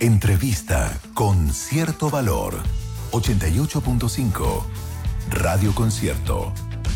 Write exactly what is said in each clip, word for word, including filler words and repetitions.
Entrevista con cierto valor. ochenta y ocho punto cinco Radio Concierto.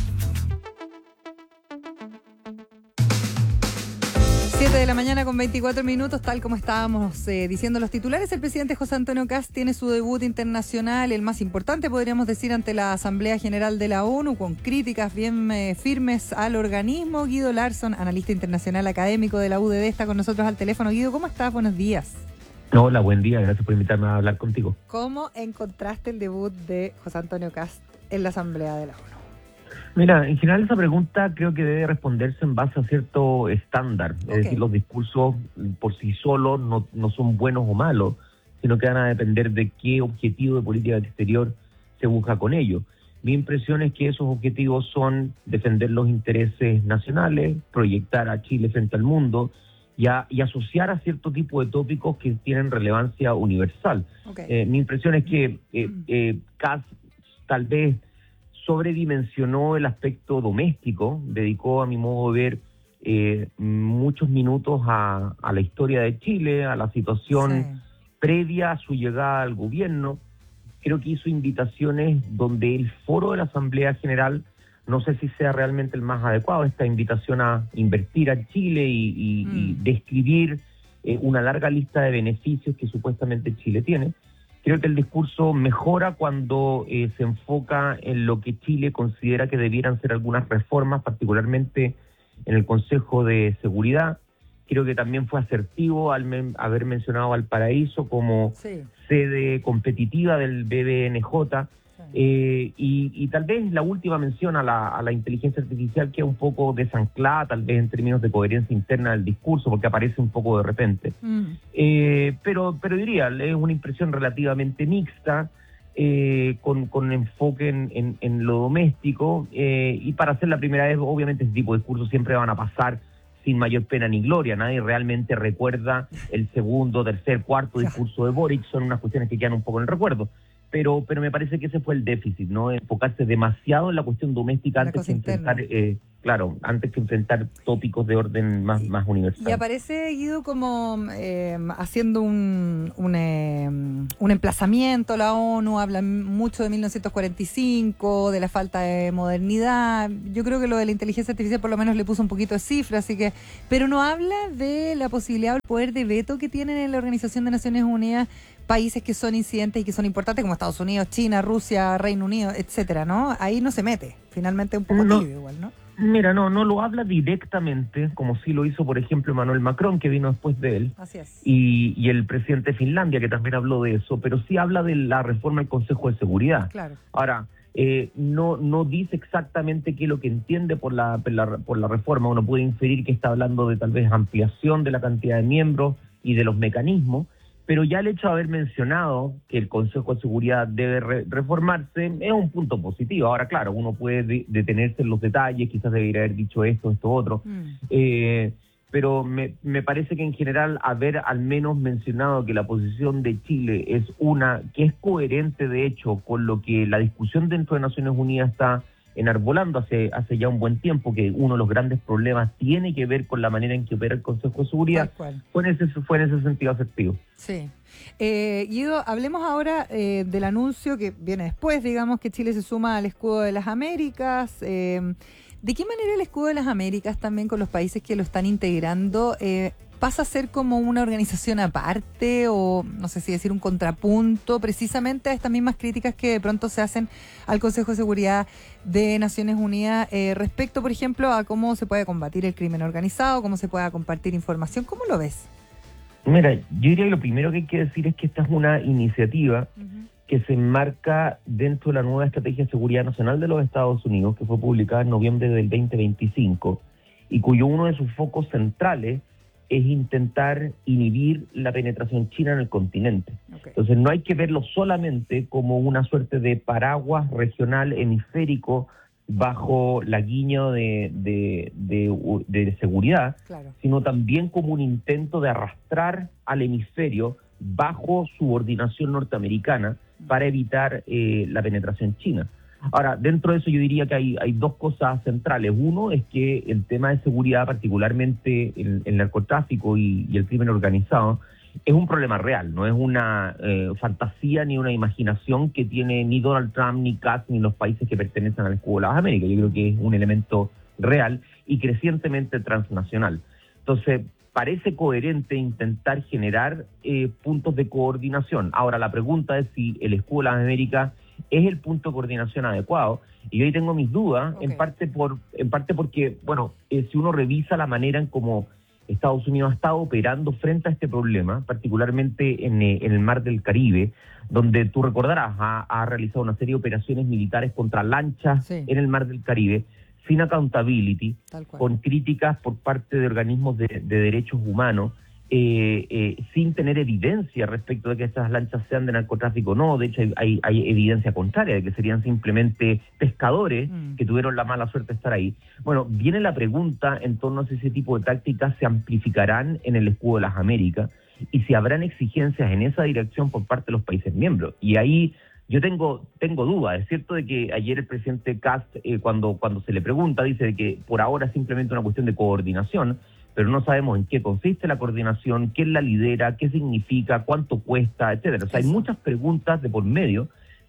siete de la mañana con veinticuatro minutos, tal como estábamos eh, diciendo los titulares, el presidente José Antonio Kast tiene su debut internacional, el más importante, podríamos decir, ante la Asamblea General de la ONU, con críticas bien eh, firmes al organismo. Guido Larsson, analista internacional académico de la U D D, está con nosotros al teléfono. Guido, ¿cómo estás? Buenos días. Hola, buen día, gracias por invitarme a hablar contigo. ¿Cómo encontraste el debut de José Antonio Kast en la Asamblea de la ONU? Mira, en general esa pregunta creo que debe responderse en base a cierto estándar. Okay. Es decir, los discursos por sí solos no, no son buenos o malos, sino que van a depender de qué objetivo de política exterior se busca con ello. Mi impresión es que esos objetivos son defender los intereses nacionales, proyectar a Chile frente al mundo y, a, y asociar a cierto tipo de tópicos que tienen relevancia universal. Okay. Eh, mi impresión es que eh, eh, Kast tal vez sobredimensionó el aspecto doméstico, dedicó a mi modo de ver eh, muchos minutos a, a la historia de Chile, a la situación sí. previa a su llegada al gobierno. Creo que hizo invitaciones donde el foro de la Asamblea General, no sé si sea realmente el más adecuado, esta invitación a invertir a Chile y, y, mm. y describir eh, una larga lista de beneficios que supuestamente Chile tiene. Creo que el discurso mejora cuando eh, se enfoca en lo que Chile considera que debieran ser algunas reformas, particularmente en el Consejo de Seguridad. Creo que también fue asertivo al men- haber mencionado Valparaíso como sí. sede competitiva del B B N J. Sí. Eh, y, y tal vez la última mención a la, a la inteligencia artificial, que es un poco desanclada, tal vez en términos de coherencia interna del discurso, porque aparece un poco de repente. Mm. Eh, pero, pero diría, es una impresión relativamente mixta, eh, con, con enfoque en, en, en lo doméstico, eh, y para ser la primera vez, obviamente ese tipo de discursos siempre van a pasar sin mayor pena ni gloria. Nadie realmente recuerda el segundo, tercer, cuarto discurso de Boric, son unas cuestiones que quedan un poco en el recuerdo. Pero pero me parece que ese fue el déficit, ¿no? Enfocarse demasiado en la cuestión doméstica antes que enfrentar, eh, claro, antes que enfrentar tópicos de orden más, más universal. Y aparece Guido como eh, haciendo un un, eh, un emplazamiento a la ONU, habla mucho de mil novecientos cuarenta y cinco, de la falta de modernidad. Yo creo que lo de la inteligencia artificial por lo menos le puso un poquito de cifra, así que, pero no habla de la posibilidad o el poder de veto que tienen en la Organización de Naciones Unidas países que son incidentes y que son importantes como Estados Unidos, China, Rusia, Reino Unido, etcétera, ¿no? Ahí no se mete, finalmente un poco no, tibio igual, ¿no? Mira, no, no lo habla directamente, como sí lo hizo, por ejemplo, Emmanuel Macron, que vino después de él, Así es. y, y el presidente de Finlandia, que también habló de eso, pero sí habla de la reforma del Consejo de Seguridad. Claro. Ahora, eh, no no dice exactamente qué es lo que entiende por la, por la por la reforma. Uno puede inferir que está hablando de tal vez ampliación de la cantidad de miembros y de los mecanismos, pero ya el hecho de haber mencionado que el Consejo de Seguridad debe re- reformarse es un punto positivo. Ahora, claro, uno puede de- detenerse en los detalles, quizás debería haber dicho esto, esto, otro, mm. eh, pero me, me parece que en general haber al menos mencionado que la posición de Chile es una que es coherente, de hecho, con lo que la discusión dentro de Naciones Unidas está enarbolando hace hace ya un buen tiempo, que uno de los grandes problemas tiene que ver con la manera en que opera el Consejo de Seguridad, fue en ese, fue en ese sentido asertivo. Sí. Eh, Guido, hablemos ahora eh, del anuncio que viene después, digamos, que Chile se suma al Escudo de las Américas. Eh, ¿De qué manera el Escudo de las Américas, también con los países que lo están integrando, eh, pasa a ser como una organización aparte o, no sé si decir, un contrapunto precisamente a estas mismas críticas que de pronto se hacen al Consejo de Seguridad de Naciones Unidas eh, respecto, por ejemplo, a cómo se puede combatir el crimen organizado, cómo se puede compartir información? ¿Cómo lo ves? Mira, yo diría que lo primero que hay que decir es que esta es una iniciativa uh-huh. que se enmarca dentro de la nueva Estrategia de Seguridad Nacional de los Estados Unidos, que fue publicada en noviembre del veinte veinticinco, y cuyo uno de sus focos centrales es intentar inhibir la penetración china en el continente. Okay. Entonces no hay que verlo solamente como una suerte de paraguas regional hemisférico bajo la guiña de, de, de, de seguridad, claro. sino también como un intento de arrastrar al hemisferio bajo subordinación norteamericana para evitar eh, la penetración china. Ahora, dentro de eso yo diría que hay, hay dos cosas centrales. Uno es que el tema de seguridad, particularmente el, el narcotráfico y, y el crimen organizado, es un problema real, no es una eh, fantasía ni una imaginación que tiene ni Donald Trump, ni Katz, ni los países que pertenecen al escudo de las Américas. Yo creo que es un elemento real y crecientemente transnacional. Entonces, parece coherente intentar generar eh, puntos de coordinación. Ahora, la pregunta es si el escudo de las Américas es el punto de coordinación adecuado. Y yo ahí tengo mis dudas, okay. en parte por en parte porque, bueno, eh, si uno revisa la manera en cómo Estados Unidos ha estado operando frente a este problema, particularmente en, eh, en el Mar del Caribe, donde tú recordarás, ha, ha realizado una serie de operaciones militares contra lanchas sí. en el Mar del Caribe, sin accountability, con críticas por parte de organismos de, de derechos humanos, eh, eh, sin tener evidencia respecto de que estas lanchas sean de narcotráfico o no. De hecho, hay, hay, hay evidencia contraria, de que serían simplemente pescadores mm. que tuvieron la mala suerte de estar ahí. Bueno, viene la pregunta en torno a si ese tipo de tácticas se amplificarán en el escudo de las Américas y si habrán exigencias en esa dirección por parte de los países miembros. Y ahí yo tengo tengo dudas. Es cierto de que ayer el presidente Kast, eh, cuando, cuando se le pregunta, dice de que por ahora es simplemente una cuestión de coordinación, pero no sabemos en qué consiste la coordinación, quién la lidera, qué significa, cuánto cuesta, etcétera. O sea, hay muchas preguntas de por medio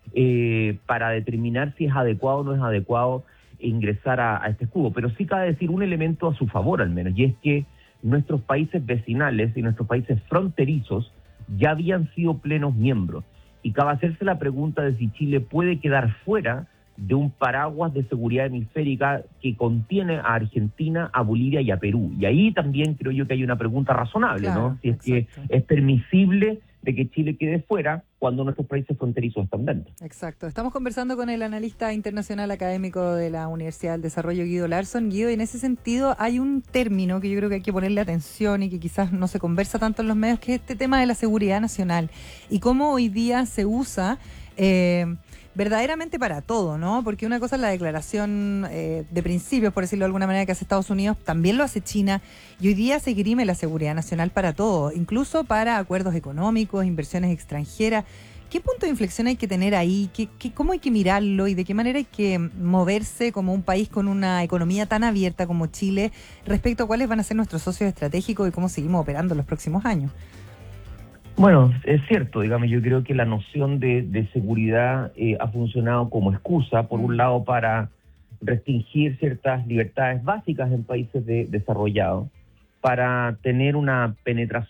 eh, para determinar si es adecuado o no es adecuado ingresar a, a este escudo. Pero sí cabe decir un elemento a su favor al menos, y es que nuestros países vecinales y nuestros países fronterizos ya habían sido plenos miembros. Y cabe hacerse la pregunta de si Chile puede quedar fuera de un paraguas de seguridad hemisférica que contiene a Argentina, a Bolivia y a Perú. Y ahí también creo yo que hay una pregunta razonable, claro, ¿no? Si es exacto. que es permisible de que Chile quede fuera cuando nuestros países fronterizos están dentro. Exacto. Estamos conversando con el analista internacional académico de la Universidad del Desarrollo, Guido Larsson. Guido, y en ese sentido hay un término que yo creo que hay que ponerle atención y que quizás no se conversa tanto en los medios, que es este tema de la seguridad nacional y cómo hoy día se usa eh, verdaderamente para todo, ¿no? Porque una cosa es la declaración eh, de principios, por decirlo de alguna manera, que hace Estados Unidos, también lo hace China, y hoy día se grime la seguridad nacional para todo, incluso para acuerdos económicos, inversiones extranjeras. ¿Qué punto de inflexión hay que tener ahí? ¿Qué, qué, ¿Cómo hay que mirarlo? ¿Y de qué manera hay que moverse como un país con una economía tan abierta como Chile respecto a cuáles van a ser nuestros socios estratégicos y cómo seguimos operando en los próximos años? Bueno, es cierto, digamos, yo creo que la noción de, de seguridad eh, ha funcionado como excusa, por un lado, para restringir ciertas libertades básicas en países de, desarrollados, para tener una penetración